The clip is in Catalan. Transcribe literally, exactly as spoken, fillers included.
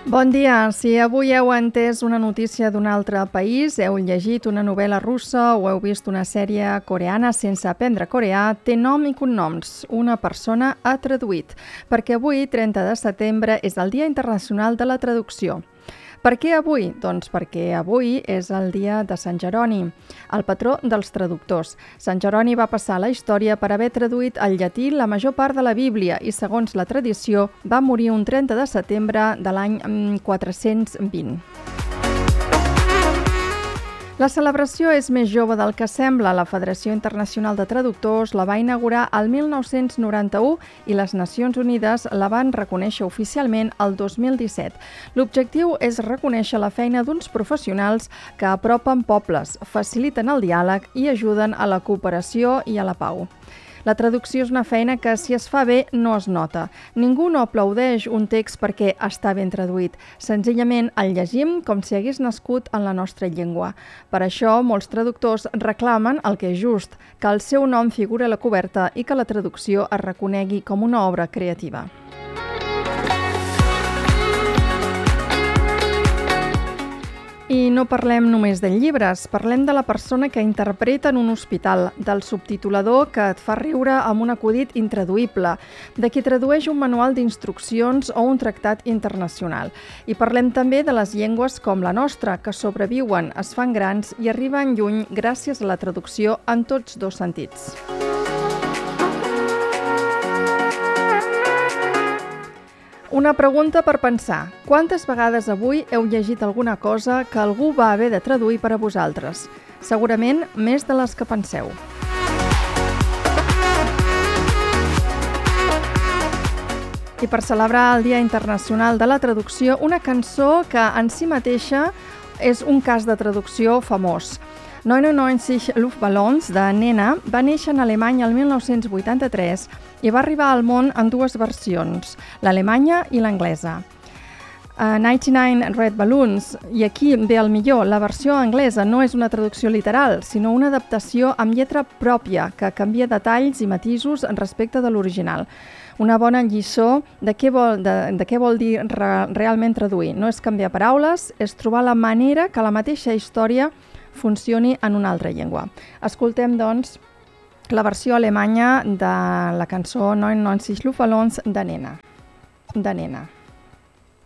Bon dia. Si avui heu entès una notícia d'un altre país, heu llegit una novel·la russa o heu vist una sèrie coreana sense aprendre coreà, té nom i cognoms. Una persona ha traduït. Perquè avui, trenta de setembre, és el Dia Internacional de la Traducció. Per què avui? Doncs perquè avui és el dia de Sant Jeroni, el patró dels traductors. Sant Jeroni va passar a la història per haver traduït al llatí la major part de la Bíblia i, segons la tradició, va morir un trenta de setembre de l'any quatre-cents vint. La celebració és més jove del que sembla. La Federació Internacional de Traductors la va inaugurar el mil nou-cents noranta-u i les Nacions Unides la van reconèixer oficialment el dos mil disset. L'objectiu és reconèixer la feina d'uns professionals que apropen pobles, faciliten el diàleg i ajuden a la cooperació i a la pau. La traducció és una feina que, si es fa bé, no es nota. Ningú no aplaudeix un text perquè està ben traduït. Senzillament el llegim com si hagués nascut en la nostra llengua. Per això, molts traductors reclamen el que és just, que el seu nom figuri a la coberta i que la traducció es reconegui com una obra creativa. I no parlem només de llibres, parlem de la persona que interpreta en un hospital, del subtitulador que et fa riure amb un acudit intraduïble, de qui tradueix un manual d'instruccions o un tractat internacional. I parlem també de les llengües com la nostra, que sobreviuen, es fan grans i arriben lluny gràcies a la traducció en tots dos sentits. Una pregunta per pensar. Quantes vegades avui heu llegit alguna cosa que algú va haver de traduir per a vosaltres? Segurament més de les que penseu. I per celebrar el Dia Internacional de la Traducció, una cançó que en si mateixa és un cas de traducció famós. noranta-nou Luftballons, de Nena, va néixer en Alemanya el mil nou-cents vuitanta-tres i va arribar al món en dues versions, l'alemanya i l'anglesa. Uh, noranta-nou Red Balloons, i aquí ve el millor, la versió anglesa no és una traducció literal, sinó una adaptació amb lletra pròpia que canvia detalls i matisos respecte de l'original. Una bona lliçó de què vol, de, de què vol dir re, realment traduir. No és canviar paraules, és trobar la manera que la mateixa història funcioni en una altra llengua. Escoltem, doncs, la versió alemanya de la cançó noranta-nou Luftballons de Nena. De Nena.